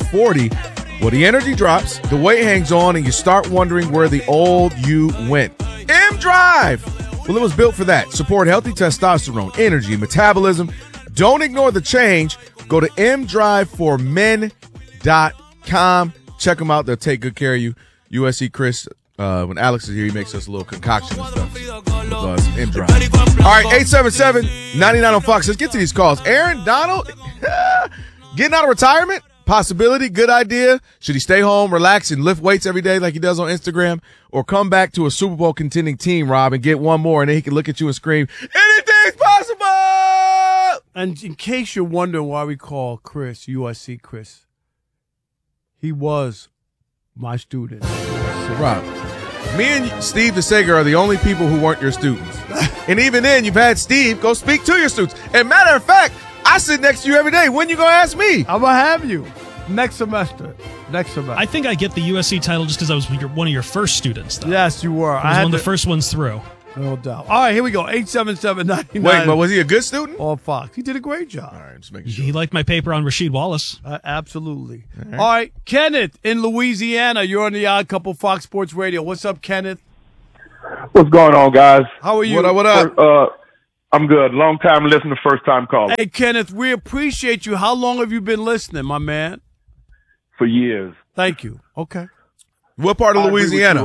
40. Well, the energy drops, the weight hangs on, and you start wondering where the old you went. M-Drive! Well, it was built for that. Support healthy testosterone, energy, metabolism. Don't ignore the change. Go to mdriveformen.com. Check them out. They'll take good care of you. USC Chris, when Alex is here, he makes us a little concoction and stuff. M-Drive. All right, 877-99 on Fox. Let's get to these calls. Aaron Donald, getting out of retirement? Possibility, good idea. Should he stay home, relax, and lift weights every day like he does on Instagram? Or come back to a Super Bowl contending team, Rob, and get one more, and then he can look at you and scream, anything's possible! And in case you're wondering why we call Chris USC Chris, he was my student. Rob, me and Steve DeSager are the only people who weren't your students. And even then, you've had Steve go speak to your students. And matter of fact, I sit next to you every day. When you going to ask me? I'm going to have you next semester. I think I get the USC title just because I was one of your first students, though. Yes, you were. I was one of the first ones through. No doubt. All right, here we go. 877-99. Wait, but was he a good student? On Fox. He did a great job. All right, just making sure. He liked my paper on Rasheed Wallace. Absolutely. All right, Kenneth in Louisiana. You're on the Odd Couple Fox Sports Radio. What's up, Kenneth? What's going on, guys? How are you? What up? I'm good. Long time listener, first time caller. Hey, Kenneth, we appreciate you. How long have you been listening, my man? For years. Thank you. Okay. What part of Louisiana?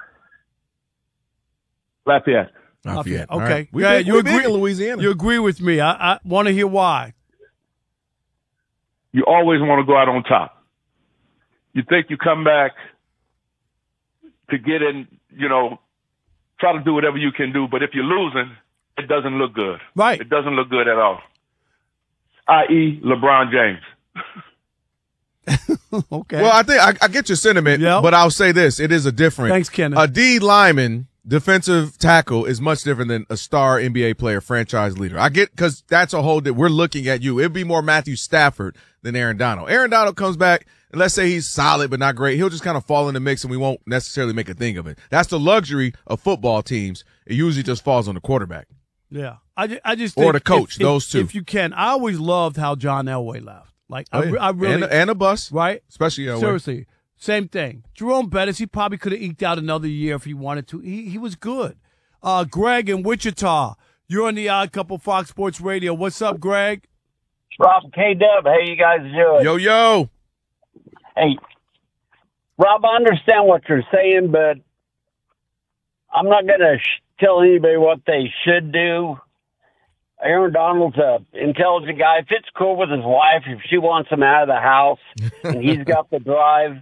Lafayette. Lafayette. Okay. Right. You agree in Louisiana. You agree with me. I want to hear why. You always want to go out on top. You think you come back to get in, try to do whatever you can do, but if you're losing, it doesn't look good. Right. It doesn't look good at all. I.e. LeBron James. Okay. Well, I think I get your sentiment, but I'll say this. It is a different. Thanks, Kenneth. A D lineman, defensive tackle, is much different than a star NBA player, franchise leader. I get, because that's a whole that we're looking at you. It'd be more Matthew Stafford than Aaron Donald. Aaron Donald comes back, and let's say he's solid but not great. He'll just kind of fall in the mix, and we won't necessarily make a thing of it. That's the luxury of football teams. It usually just falls on the quarterback. Yeah. I just think or the coach, those two. If you can. I always loved how John Elway left. Like, I really. And a bus. Right? Especially Elway. Seriously. Same thing. Jerome Bettis, he probably could have eked out another year if he wanted to. He was good. Greg in Wichita, you're on the Odd Couple Fox Sports Radio. What's up, Greg? Rob, K-Dub, how you guys doing? Yo. Hey, Rob, I understand what you're saying, but I'm not going to tell anybody what they should do. Aaron Donald's an intelligent guy. If it's cool with his wife, if she wants him out of the house and he's got the drive,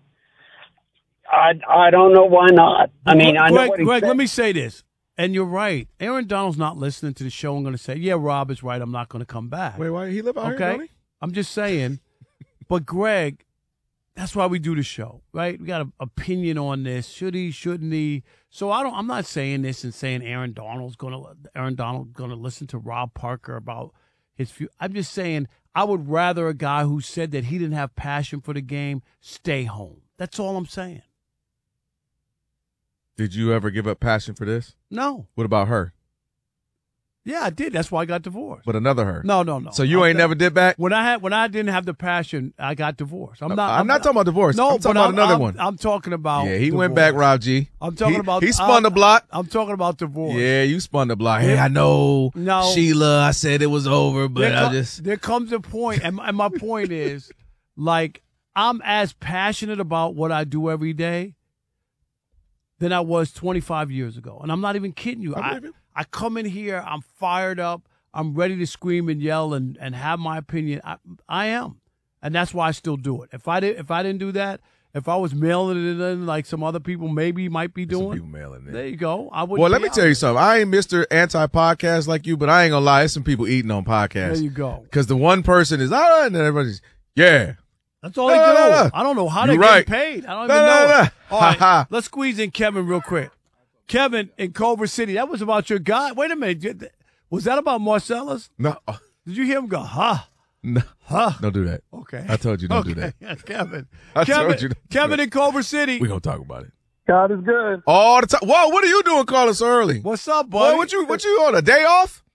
I don't know why not. I mean, I know what he Greg, said. let me say this, and you're right. Aaron Donald's not listening to the show. I'm going to say, yeah, Rob is right. I'm not going to come back. Wait, why he live out here, don't he? I'm just saying. But Greg, that's why we do the show, right? We got an opinion on this. Should he? Shouldn't he? So I'm not saying this and saying Aaron Donald's gonna listen to Rob Parker about his future. I'm just saying I would rather a guy who said that he didn't have passion for the game stay home. That's all I'm saying. Did you ever give up passion for this? No. What about her? Yeah, I did. That's why I got divorced. But another her? No. So you ain't never did back? When I didn't have the passion, I got divorced. I'm not talking about divorce. No, I'm talking about another one. I'm talking about. Yeah, he divorce. went back, Rob G. I'm talking about. He spun the block. I'm talking about divorce. Yeah, you spun the block. Hey, I know. No, Sheila, I said it was over, but there comes a point, and my point is, like, I'm as passionate about what I do every day than I was 25 years ago, and I'm not even kidding you. I come in here, I'm fired up. I'm ready to scream and yell and have my opinion. I am, and that's why I still do it. If I didn't do that, if I was mailing it in like some other people maybe might be doing, some people mailing it. There you go. Well, let me tell you something. I ain't Mr. Anti-podcast like you, but I ain't gonna lie. There's some people eating on podcasts. There you go. Because the one person is and then everybody's yeah. That's all they do. I don't know how they get paid. I don't even know. All right, let's squeeze in Kevin real quick. Kevin in Culver City. That was about your guy. Wait a minute. Was that about Marcellus? No. Did you hear him go, ha? No. Huh? Don't do that. Okay. I told you don't do that. Yeah, Kevin. Told you. Kevin in Culver City. We're going to talk about it. God is good. All the time. Whoa, what are you doing calling so early? What's up, buddy? Boy, what you on, a day off?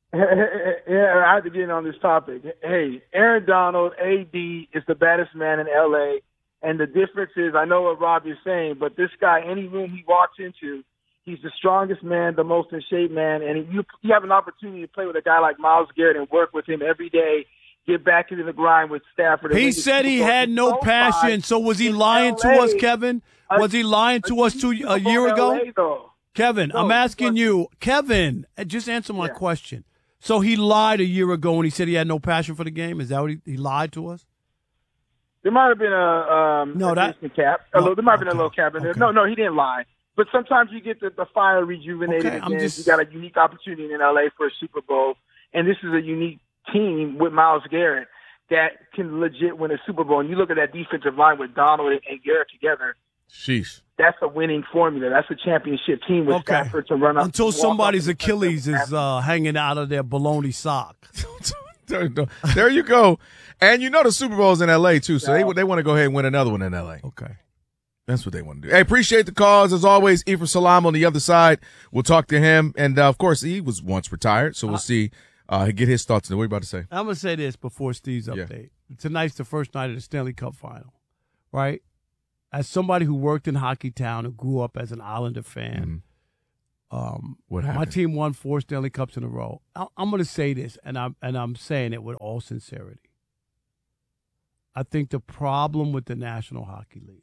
Yeah, I have to get in on this topic. Hey, Aaron Donald, AD, is the baddest man in L.A., and the difference is, I know what Rob is saying, but this guy, any room he walks into, he's the strongest man, the most in shape man, and you have an opportunity to play with a guy like Myles Garrett and work with him every day, get back into the grind with Stafford. He said he had no passion, so was he lying to us, Kevin? Was he lying to us a year ago? Kevin, I'm asking you. Kevin, just answer my question. So he lied a year ago when he said he had no passion for the game? Is that what he lied to us? There might have been a cap. There might have been a little cap in there. Okay. No, he didn't lie. But sometimes you get the fire rejuvenated again. You got a unique opportunity in L.A. for a Super Bowl, and this is a unique team with Myles Garrett that can legit win a Super Bowl. And you look at that defensive line with Donald and Garrett together. Sheesh. That's a winning formula. That's a championship team with Stafford to run up. Until somebody's Achilles is hanging out of their baloney sock. There you go. And you know the Super Bowl's in L.A. too, so they want to go ahead and win another one in L.A. Okay. That's what they want to do. Hey, appreciate the calls. As always, Ephraim Salaam on the other side. We'll talk to him. And, of course, he was once retired, so we'll see get his thoughts. What are you about to say? I'm going to say this before Steve's update. Tonight's the first night of the Stanley Cup final, right? As somebody who worked in Hockey Town and grew up as an Islander fan, what happened? My team won 4 Stanley Cups in a row. I'm going to say this, and I'm saying it with all sincerity. I think the problem with the National Hockey League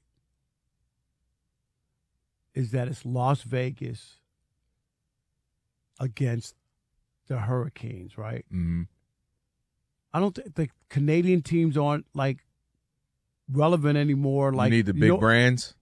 is that it's Las Vegas against the Hurricanes, right? Mm-hmm. I don't think the Canadian teams aren't relevant anymore. You need the big brands.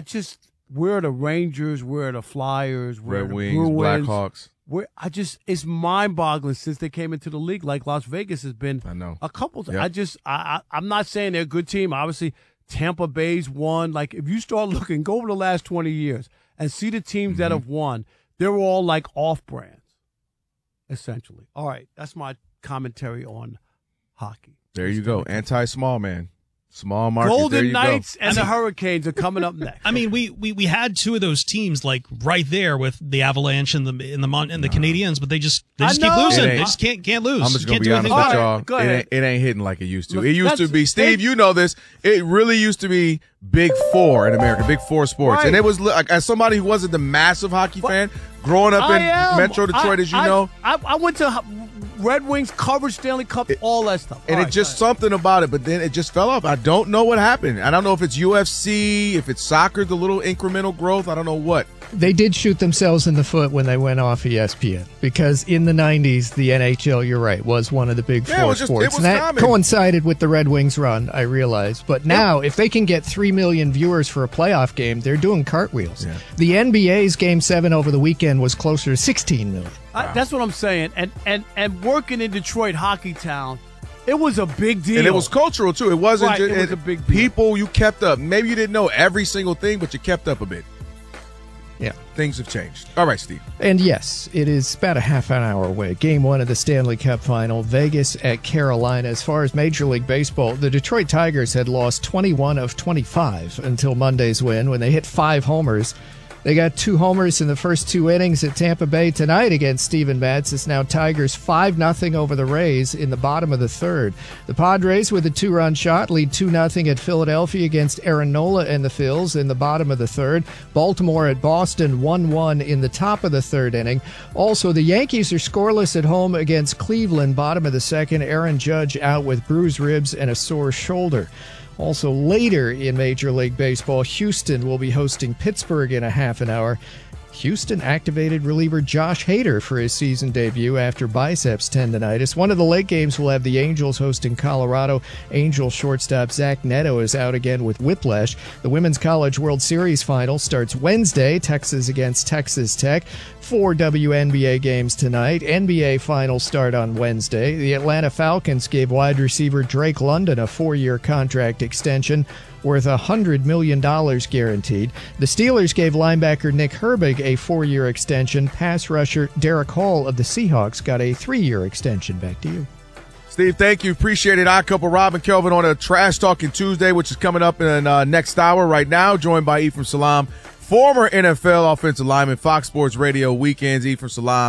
We're the Rangers, we're the Flyers, we're Red the Wings, Bruins. Blackhawks. It's mind-boggling since they came into the league. Like Las Vegas has been a couple times. Yep. I'm not saying they're a good team. Obviously, Tampa Bay's won. Like, if you start looking, go over the last 20 years and see the teams that have won, they're all off-brands, essentially. All right, that's my commentary on hockey. There you go. Anti-small man. Small market. Golden Knights and the Hurricanes are coming up next. I mean, we had 2 of those teams right there with the Avalanche and the Canadiens, but they just keep losing. They just can't lose. I'm just gonna be honest with y'all. It ain't hitting like it used to. It used to be, Steve. You know this. It really used to be Big 4 in America, Big 4 sports, and it was as somebody who wasn't the massive hockey fan growing up in Metro Detroit, as you know. I went to Red Wings, covered Stanley Cup, all that stuff. And it's just something about it, but then it just fell off. I don't know what happened. I don't know if it's UFC, if it's soccer, the little incremental growth. I don't know what. They did shoot themselves in the foot when they went off ESPN, because in the 90s, the NHL, you're right, was one of the big 4 sports. And that coincided with the Red Wings run, I realize. But now, if they can get 3 million viewers for a playoff game, they're doing cartwheels. Yeah. The NBA's Game 7 over the weekend was closer to 16 million. Wow. That's what I'm saying. And working in Detroit Hockey Town, it was a big deal. And it was cultural, too. It wasn't just it was a big deal. People, you kept up. Maybe you didn't know every single thing, but you kept up a bit. Yeah. Things have changed. All right, Steve. And yes, it is about a half an hour away. Game 1 of the Stanley Cup Final, Vegas at Carolina. As far as Major League Baseball, the Detroit Tigers had lost 21 of 25 until Monday's win when they hit 5 homers. They got 2 homers in the first 2 innings at Tampa Bay tonight against Steven Matz. It's now Tigers 5-0 over the Rays in the bottom of the 3rd. The Padres, with a 2-run shot, lead 2-0 at Philadelphia against Aaron Nola and the Phils in the bottom of the 3rd. Baltimore at Boston 1-1 in the top of the 3rd inning. Also, the Yankees are scoreless at home against Cleveland, bottom of the 2nd. Aaron Judge out with bruised ribs and a sore shoulder. Also later in Major League Baseball, Houston will be hosting Pittsburgh in a half an hour. Houston activated reliever Josh Hader for his season debut after biceps tendonitis. One of the late games will have the Angels hosting Colorado. Angels shortstop Zach Neto is out again with whiplash. The Women's College World Series final starts Wednesday, Texas against Texas Tech. 4 WNBA games tonight. NBA finals start on Wednesday. The Atlanta Falcons gave wide receiver Drake London a 4-year contract extension worth $100 million guaranteed. The Steelers gave linebacker Nick Herbig a 4-year extension. Pass rusher Derek Hall of the Seahawks got a 3-year extension. Back to you. Steve, thank you. Appreciate it. Odd Couple Rob and Kelvin on a Trash Talking Tuesday, which is coming up in next hour right now, joined by Ephraim Salaam, former NFL offensive lineman, Fox Sports Radio Weekends. Ephraim Salaam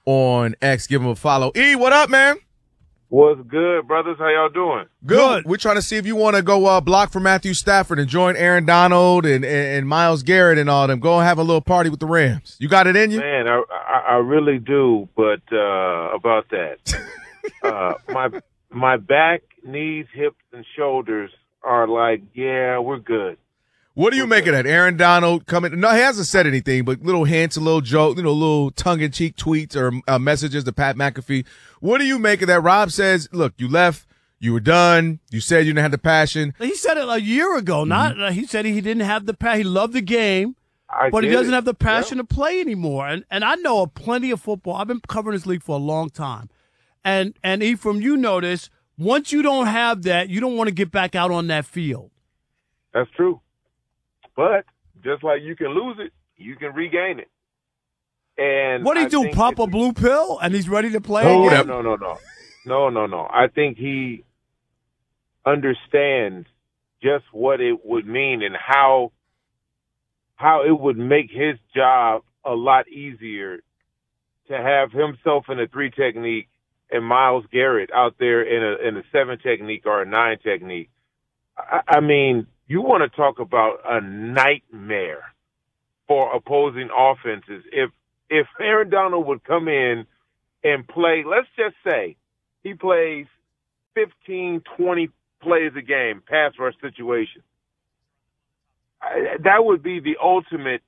on X. Give him a follow. E, what up, man? What's good, brothers? How y'all doing? Good. We're trying to see if you want to go block for Matthew Stafford and join Aaron Donald and Myles Garrett and all them. Go and have a little party with the Rams. You got it in you? Man, I really do, but about that. My back, knees, hips, and shoulders are like, yeah, we're good. What do you make of that? Aaron Donald coming? No, he hasn't said anything, but little hints, a little joke, little tongue-in-cheek tweets or messages to Pat McAfee. What do you make of that? Rob says, look, you left, you were done, you said you didn't have the passion. He said it a year ago. He said he didn't have the passion. He loved the game, but he doesn't have the passion to play anymore. And I know plenty of football. I've been covering this league for a long time. And Ephraim, you notice, once you don't have that, you don't want to get back out on that field. That's true. But just like you can lose it, you can regain it. And what did he do? Pop a blue pill and he's ready to play? No. I think he understands just what it would mean and how it would make his job a lot easier to have himself in a 3 technique and Myles Garrett out there in a 7 technique or a 9 technique. I mean, you want to talk about a nightmare for opposing offenses. If Aaron Donald would come in and play, let's just say he plays 15, 20 plays a game, pass rush situation, that would be the ultimate.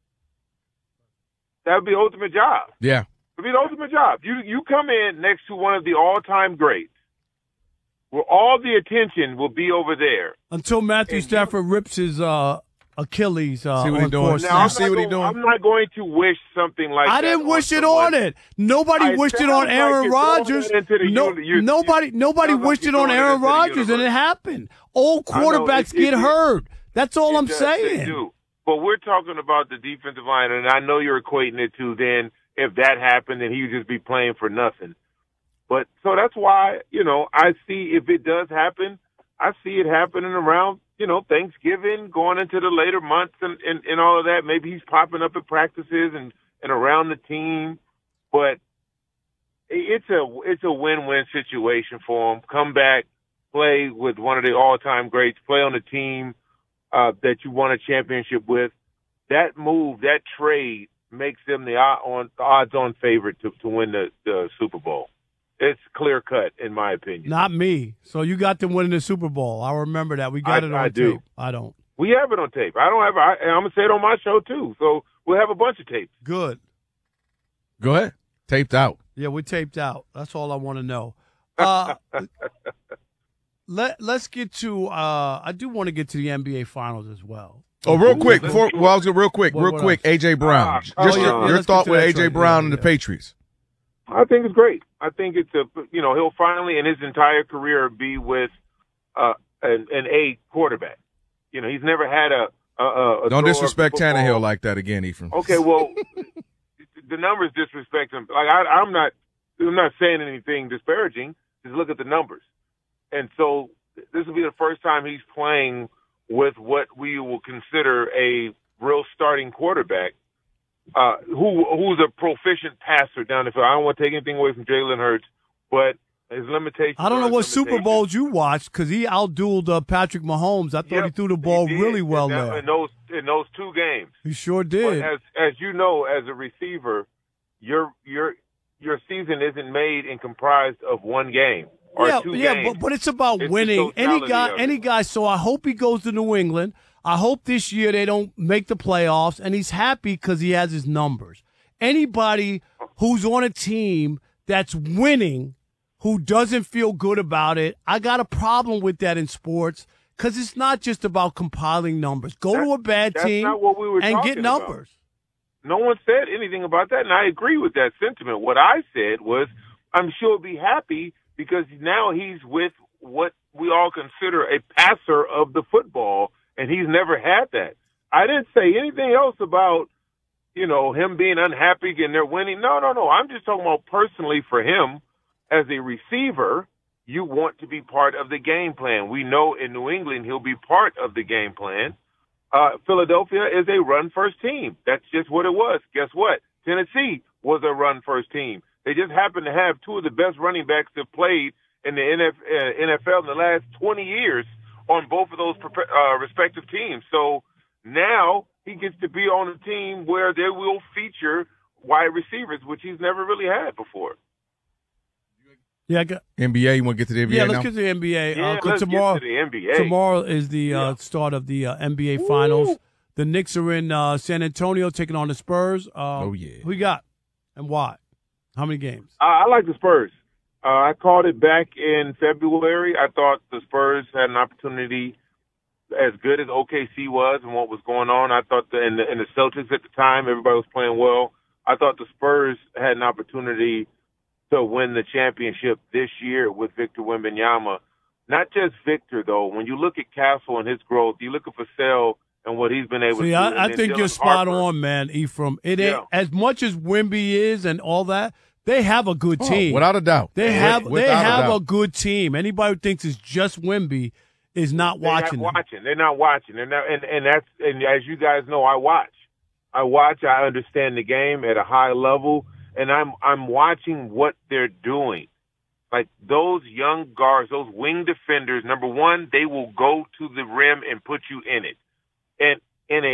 That would be the ultimate job. Yeah. It would be the ultimate job. You come in next to one of the all-time greats, where all the attention will be over there. Until Matthew Stafford rips his Achilles. See what he's doing? Now, I'm not going to wish something like that. I didn't wish it on it. Nobody wished it on Aaron Rodgers. Nobody wished it on Aaron Rodgers, and it happened. Old quarterbacks get hurt. That's all I'm saying. They do. But we're talking about the defensive line, and I know you're equating it to then if that happened, then he would just be playing for nothing. But so that's why, I see if it does happen, I see it happening around, Thanksgiving, going into the later months and all of that. Maybe he's popping up at practices and around the team. But it's a win-win situation for him. Come back, play with one of the all-time greats, play on a team that you won a championship with. That move, that trade makes them the odds-on favorite to win the Super Bowl. It's clear cut, in my opinion. Not me. So you got them winning the Super Bowl. I remember that. We got it on tape. I don't. We have it on tape. I don't have. I'm gonna say it on my show too. So we'll have a bunch of tapes. Good. Go ahead. Taped out. Yeah, we taped out. That's all I want to know. Let's get to. I do want to get to the NBA Finals as well. Oh, real quick real quick. AJ Brown. Your thought with AJ Brown and the Patriots. I think it's great. I think it's he'll finally in his entire career be with an A quarterback. He's never had a don't disrespect Tannehill like that again, Ephraim. Okay, well, the numbers disrespect him. Like I'm not saying anything disparaging. Just look at the numbers. And so this will be the first time he's playing with what we will consider a real starting quarterback. Who's a proficient passer down the field. I don't want to take anything away from Jalen Hurts, but his limitations. I don't know what Super Bowls you watched because he outdueled Patrick Mahomes. I thought he threw the ball really well there. In those 2 games. He sure did. But as you know, as a receiver, your season isn't made and comprised of 1 game or 2 games. But it's about winning. Any guy. So I hope he goes to New England. I hope this year they don't make the playoffs, and he's happy because he has his numbers. Anybody who's on a team that's winning who doesn't feel good about it, I got a problem with that in sports because it's not just about compiling numbers. Go to a bad team and get numbers. No one said anything about that, and I agree with that sentiment. What I said was I'm sure he'll be happy because now he's with what we all consider a passer of the football, and he's never had that. I didn't say anything else about, him being unhappy and they're winning. No. I'm just talking about personally for him as a receiver, you want to be part of the game plan. We know in New England he'll be part of the game plan. Philadelphia is a run-first team. That's just what it was. Guess what? Tennessee was a run-first team. They just happen to have two of the best running backs that played in the NFL in the last 20 years on both of those respective teams. So now he gets to be on a team where they will feature wide receivers, which he's never really had before. Yeah, NBA. You want to get to the NBA? Yeah, now? let's get to the NBA. Yeah, let's get to the NBA. Tomorrow is the start of the NBA Finals. The Knicks are in San Antonio taking on the Spurs. Oh yeah. Who you got and why? How many games? I like the Spurs. I called it back in February. I thought the Spurs had an opportunity as good as OKC was and what was going on. I thought and the Celtics at the time, everybody was playing well. I thought the Spurs had an opportunity to win the championship this year with Victor Wembanyama. Not just Victor, though. When you look at Castle and his growth, you look at Vassell and what he's been able to do. I think you're spot on, man, Ephraim. It ain't as much as Wemby is and all that. They have a good team, without a doubt. They have a good team. Anybody who thinks it's just Wemby is not watching. They're not watching. They're not, and as you guys know, I watch. I understand the game at a high level, and I'm watching what they're doing. Like those young guards, those wing defenders. Number one, they will go to the rim and put you in it. And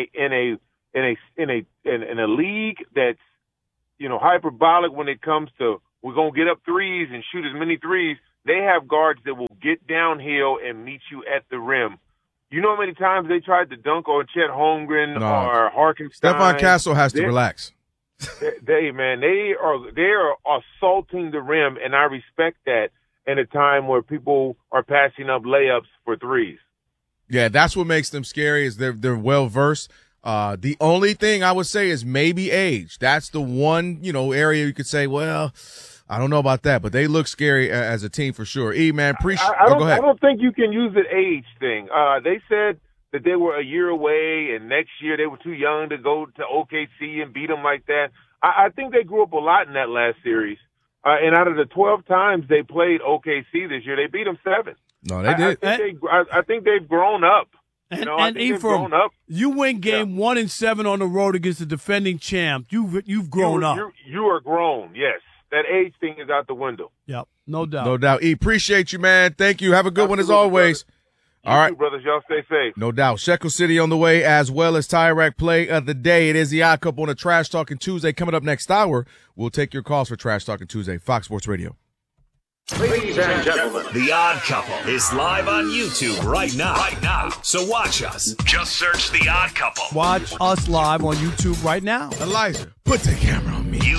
in a league that's, you know, hyperbolic when it comes to we're gonna get up threes and shoot as many threes, they have guards that will get downhill and meet you at the rim. You know how many times they tried to dunk on Chet Holmgren or Harkenstein? Stephon Castle has to relax. They are assaulting the rim, and I respect that in a time where people are passing up layups for threes. Yeah, that's what makes them scary is they're well versed. The only thing I would say is maybe age. That's the one, area you could say, well, I don't know about that, but they look scary as a team for sure. Man, appreciate. Go ahead. I don't think you can use the age thing. They said that they were a year away, and next year they were too young to go to OKC and beat them like that. I think they grew up a lot in that last series. And out of the 12 times they played OKC this year, they beat them 7. No, they did. I think they've grown up. And Ephraim, you win game 1 and 7 on the road against the defending champ. You've grown up. You are grown, yes. That age thing is out the window. Yep, no doubt. No doubt. Appreciate you, man. Thank you. Have a good one as always. All right, brothers. Y'all stay safe. No doubt. Shekel City on the way, as well as Tire-Rack Play of the Day. It is the Odd Couple on a Trash Talking Tuesday. Coming up next hour, we'll take your calls for Trash Talking Tuesday. Fox Sports Radio. Ladies and gentlemen, The Odd Couple is live on YouTube right now. So watch us. Just search The Odd Couple. Watch us live on YouTube right now. Elijah, put the camera on me.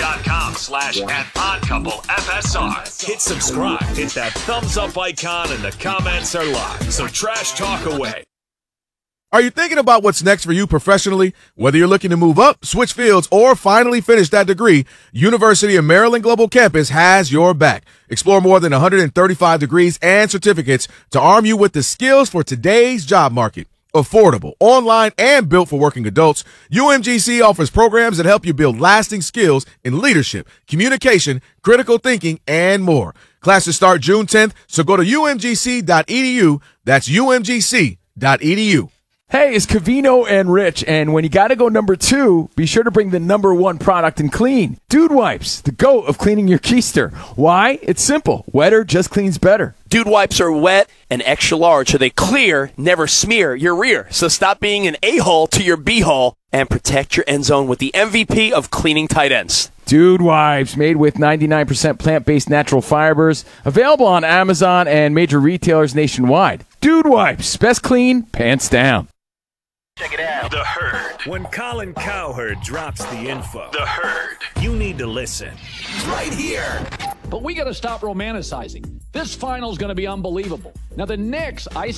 YouTube.com/@oddcouplefsr. Hit subscribe. Hit that thumbs up icon, and the comments are live. So trash talk away. Are you thinking about what's next for you professionally? Whether you're looking to move up, switch fields, or finally finish that degree, University of Maryland Global Campus has your back. Explore more than 135 degrees and certificates to arm you with the skills for today's job market. Affordable, online, and built for working adults, UMGC offers programs that help you build lasting skills in leadership, communication, critical thinking, and more. Classes start June 10th, so go to umgc.edu. That's umgc.edu. Hey, it's Covino and Rich, and when you gotta go number 2, be sure to bring the number 1 product in clean. Dude Wipes, the GOAT of cleaning your keister. Why? It's simple. Wetter just cleans better. Dude Wipes are wet and extra large, so they clear, never smear your rear. So stop being an a-hole to your b-hole and protect your end zone with the MVP of cleaning tight ends. Dude Wipes, made with 99% plant-based natural fibers. Available on Amazon and major retailers nationwide. Dude Wipes, best clean, pants down. Check it out. The Herd. When Colin Cowherd drops the info, The Herd, you need to listen. Right here. But we got to stop romanticizing. This final's going to be unbelievable. Now, the Knicks, I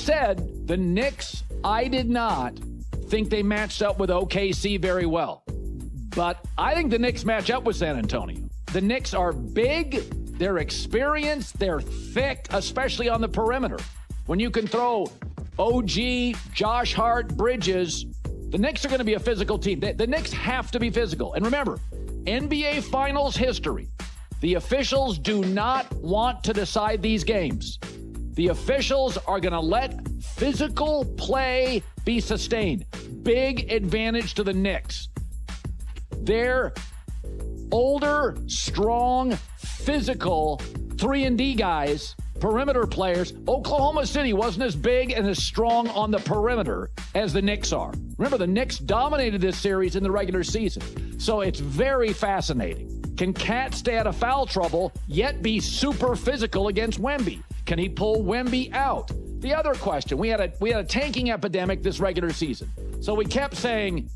did not think they matched up with OKC very well. But I think the Knicks match up with San Antonio. The Knicks are big, they're experienced, they're thick, especially on the perimeter. When you can throw OG, Josh Hart, Bridges, the Knicks are going to be a physical team. The Knicks have to be physical. And remember, NBA Finals history, the officials do not want to decide these games. The officials are going to let physical play be sustained. Big advantage to the Knicks. Their older, strong, physical 3-and-D guys, perimeter players. Oklahoma City wasn't as big and as strong on the perimeter as the Knicks are. Remember, the Knicks dominated this series in the regular season. So it's very fascinating. Can Cat stay out of foul trouble, yet be super physical against Wemby? Can he pull Wemby out? The other question, we had a tanking epidemic this regular season. So we kept saying,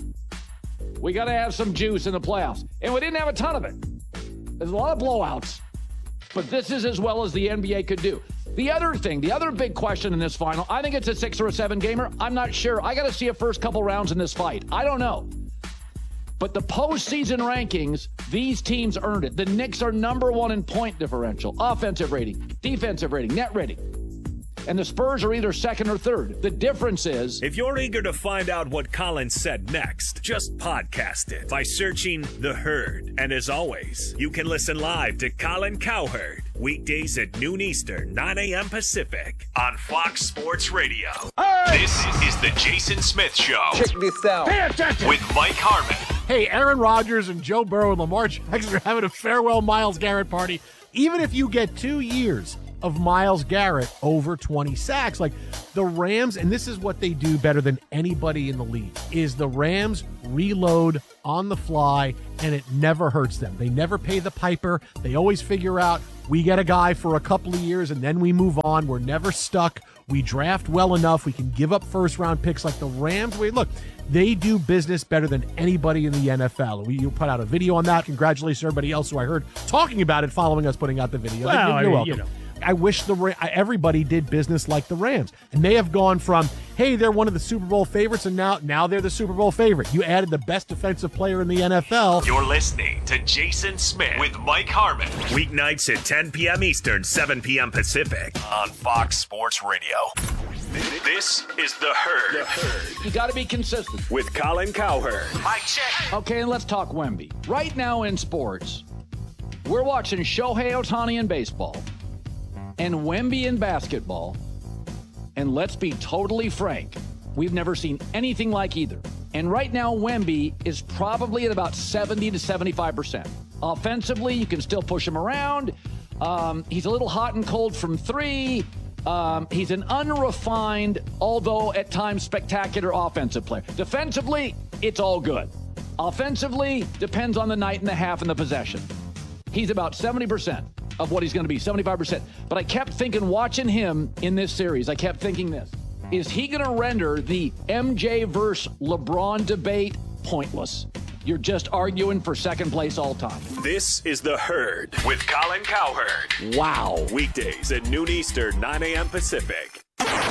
we got to have some juice in the playoffs. And we didn't have a ton of it. There's a lot of blowouts. But this is as well as the NBA could do. The other big question in this final, I think it's a 6 or a 7 gamer. I'm not sure. I got to see a first couple rounds in this fight. I don't know. But the postseason rankings, these teams earned it. The Knicks are number 1 in point differential, offensive rating, defensive rating, net rating. And the Spurs are either second or third. The difference is... If you're eager to find out what Colin said next, just podcast it by searching The Herd. And as always, you can listen live to Colin Cowherd, weekdays at noon Eastern, 9 a.m. Pacific, on Fox Sports Radio. Hey! This is the Jason Smith Show. Check this out. Pay attention. With Mike Harmon. Hey, Aaron Rodgers and Joe Burrow and Lamar Jackson are having a farewell Myles Garrett party. Even if you get 2 years of Myles Garrett over 20 sacks. Like the Rams, and this is what they do better than anybody in the league, is the Rams reload on the fly, and it never hurts them. They never pay the piper. They always figure out, we get a guy for a couple of years, and then we move on. We're never stuck. We draft well enough. We can give up first-round picks like the Rams. Look, they do business better than anybody in the NFL. You put out a video on that. Congratulations to everybody else who I heard talking about it following us putting out the video. Well, You're welcome. You know. I wish everybody did business like the Rams. And they have gone from, hey, they're one of the Super Bowl favorites, and now they're the Super Bowl favorite. You added the best defensive player in the NFL. You're listening to Jason Smith with Mike Harmon. Weeknights at 10 p.m. Eastern, 7 p.m. Pacific on Fox Sports Radio. This is The Herd. You got to be consistent. With Colin Cowherd. Mike check. Okay, and let's talk Wemby. Right now in sports, we're watching Shohei Ohtani in baseball and Wemby in basketball. And let's be totally frank, we've never seen anything like either. And right now, Wemby is probably at about 70 to 75%. Offensively, you can still push him around. He's a little hot and cold from three. He's an unrefined, although at times spectacular offensive player. Defensively, it's all good. Offensively, depends on the night and the half and the possession. He's about 70% of what he's going to be, 75%. But I kept thinking, watching him in this series, I kept thinking this. Is he going to render the MJ versus LeBron debate pointless? You're just arguing for second place all time. This is The Herd with Colin Cowherd. Wow. Weekdays at noon Eastern, 9 a.m. Pacific.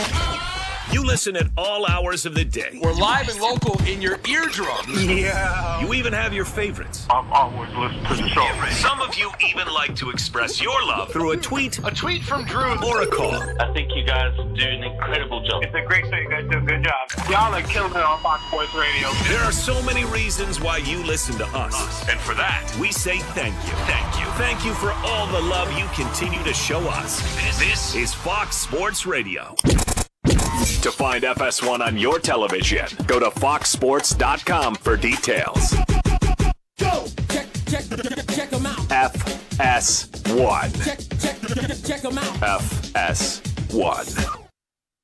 You listen at all hours of the day. We're live and local in your eardrums. Yeah. You even have your favorites. I've always listened to the show. Some of you even like to express your love through a tweet. A tweet from Drew. Or a call. I think you guys do an incredible job. It's a great show. You guys do a good job. Y'all are killing it on Fox Sports Radio. There are so many reasons why you listen to us. And for that, we say thank you. Thank you. Thank you for all the love you continue to show us. This is Fox Sports Radio. To find FS1 on your television, go to foxsports.com for details. Go! Check them out. FS1. Check them out. FS1.